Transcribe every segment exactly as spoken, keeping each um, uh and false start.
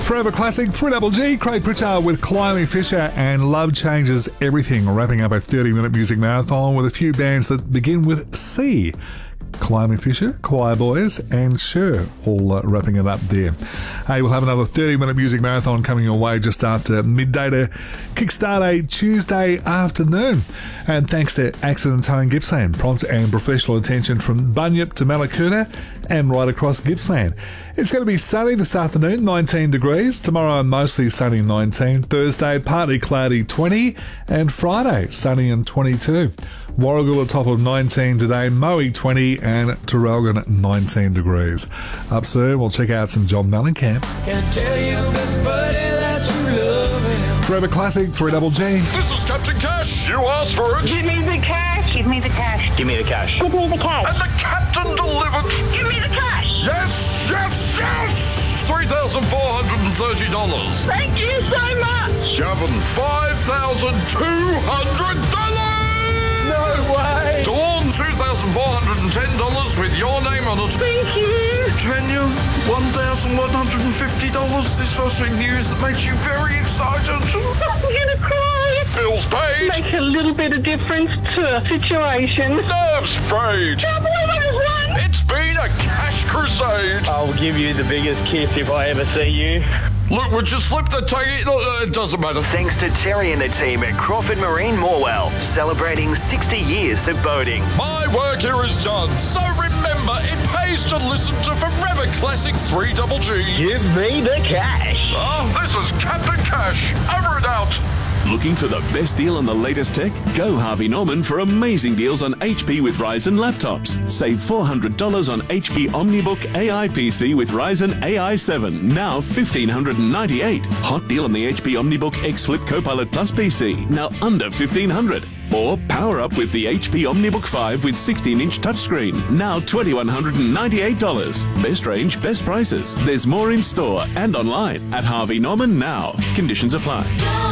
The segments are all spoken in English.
Forever Classic, three Double G, Craig Pritchard with Climby Fisher and Love Changes Everything, wrapping up a thirty-minute music marathon with a few bands that begin with C. Climby Fisher, Choir Boys and Sure, all uh, wrapping it up there. Hey, we'll have another thirty-minute music marathon coming your way just after midday to kickstart a Tuesday afternoon. And thanks to Accident Towing Gippsland, prompt and professional attention from Bunyip to Mallacoota and right across Gippsland. It's going to be sunny this afternoon, nineteen degrees. Tomorrow, mostly sunny, nineteen. Thursday, partly cloudy, twenty. And Friday, sunny and twenty-two. Warragul, a top of nineteen today, Moe twenty, and Traralgon nineteen degrees. Up soon, we'll check out some John Mellencamp. Can't tell you, best buddy, that you love him. Forever Classic, three Double G. This is Captain Cash. You asked for it. Give me the cash. Give me the cash. Give me the cash. Give me the cash. And the captain delivered. Give me the cash. Yes, yes, yes. three thousand four hundred thirty dollars. Thank you so much. Gavin, five thousand two hundred dollars. No way. Dawn, two thousand four hundred ten dollars with your name on it. Thank you. Tanya, one thousand one hundred fifty dollars. This must be news that makes you very excited. I'm going to cry. Bills paid. Make a little bit of difference to a situation. Nerves frayed. Can't believe I just won. It's been a cash crusade. I'll give you the biggest kiss if I ever see you. Look, would you slip the taggy? Look, it doesn't matter. Thanks to Terry and the team at Crawford Marine Morwell, celebrating sixty years of boating. My work here is done, so remember, it pays to listen to Forever Classic three Double G. Give me the cash. Oh, this is Captain Cash. Over and out. Looking for the best deal on the latest tech? Go Harvey Norman for amazing deals on H P with Ryzen laptops. Save four hundred dollars on H P OmniBook A I P C with Ryzen A I seven, now fifteen ninety-eight dollars. Hot deal on the H P OmniBook X Flip Copilot Plus P C, now under fifteen hundred dollars. Or power up with the H P OmniBook five with sixteen inch touchscreen, now twenty-one ninety-eight dollars. Best range, best prices. There's more in store and online at Harvey Norman now. Conditions apply.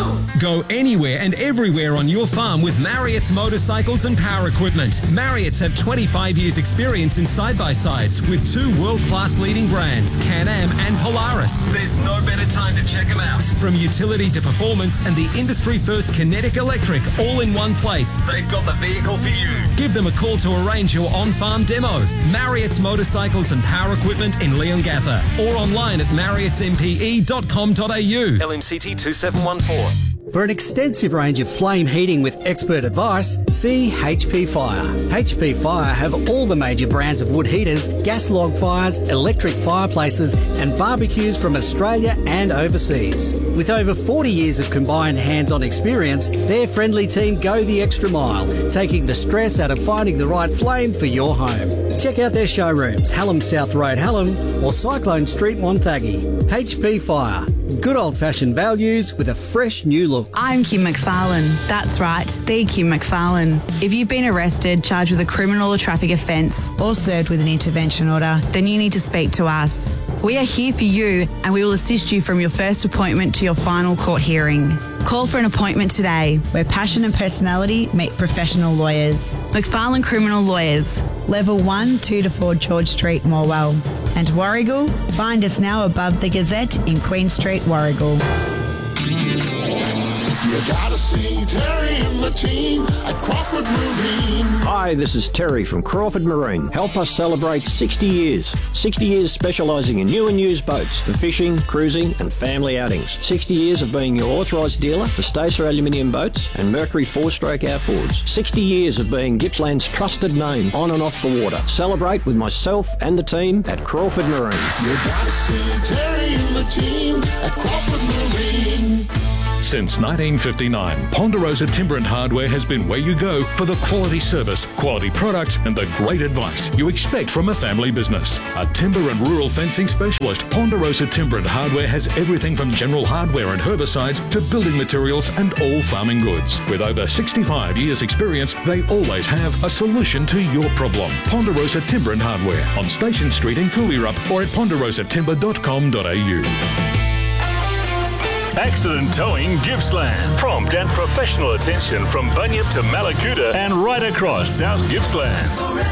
Go anywhere and everywhere on your farm with Marriott's motorcycles and power equipment. Marriott's have twenty-five years experience in side-by-sides with two world-class leading brands, Can-Am and Polaris. There's no better time to check them out. From utility to performance and the industry-first Kinetic Electric all in one place. They've got the vehicle for you. Give them a call to arrange your on-farm demo. Marriott's Motorcycles and Power Equipment in Leongatha or online at marriotts m p e dot com dot a u. L M C T two seven one four. For an extensive range of flame heating with expert advice, see H P Fire. H P Fire have all the major brands of wood heaters, gas log fires, electric fireplaces and barbecues from Australia and overseas. With over forty years of combined hands-on experience, their friendly team go the extra mile, taking the stress out of finding the right flame for your home. Check out their showrooms, Hallam South Road, Hallam or Cyclone Street, Wonthaggi. H P Fire. Good old-fashioned values with a fresh new look. I'm Kim McFarlane. That's right, the Kim McFarlane. If you've been arrested, charged with a criminal or traffic offence, or served with an intervention order, then you need to speak to us. We are here for you and we will assist you from your first appointment to your final court hearing. Call for an appointment today. Where passion and personality meet professional lawyers. McFarlane Criminal Lawyers. Level one, two to four George Street, Morwell. And Warragul, find us now above the Gazette in Queen Street, Warragul. You gotta see Terry and the team at Crawford Marine. Hi, this is Terry from Crawford Marine. Help us celebrate sixty years. sixty years specialising in new and used boats for fishing, cruising and family outings. sixty years of being your authorised dealer for Stacer aluminium boats and Mercury four-stroke outboards. sixty years of being Gippsland's trusted name on and off the water. Celebrate with myself and the team at Crawford Marine. You gotta see Terry and the team at Crawford Marine. Since nineteen fifty-nine, Ponderosa Timber and Hardware has been where you go for the quality service, quality products and the great advice you expect from a family business. A timber and rural fencing specialist, Ponderosa Timber and Hardware has everything from general hardware and herbicides to building materials and all farming goods. With over sixty-five years experience, they always have a solution to your problem. Ponderosa Timber and Hardware on Station Street in Cooleyrup or at ponderosa timber dot com dot a u. Accident Towing Gippsland. Prompt and professional attention from Bunyip to Mallacoota and right across South Gippsland.